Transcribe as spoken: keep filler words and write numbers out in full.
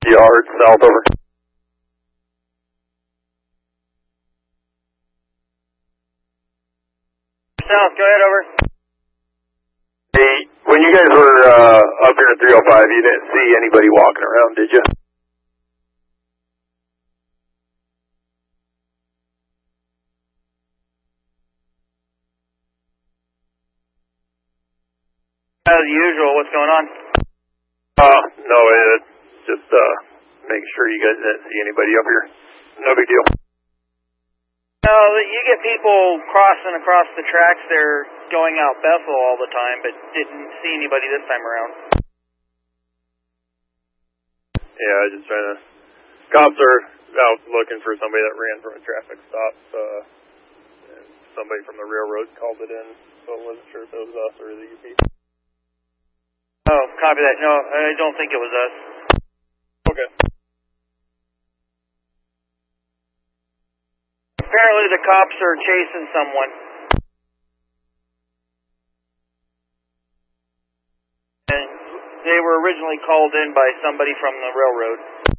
Yard, south, over. South, go ahead, over. Hey, when you guys were uh, up here at three oh five, you didn't see anybody walking around, did you? As usual, what's going on? Uh, no, it's just uh, making sure you guys didn't see anybody up here. No big deal. No, you get people crossing across the tracks there going out Bethel all the time, but didn't see anybody this time around. Yeah, just trying to... Cops are out looking for somebody that ran from a traffic stop. Uh, and somebody from the railroad called it in, so I wasn't sure if it was us or the U P. Oh, copy that. No, I don't think it was us. Okay. Apparently the cops are chasing someone. And they were originally called in by somebody from the railroad.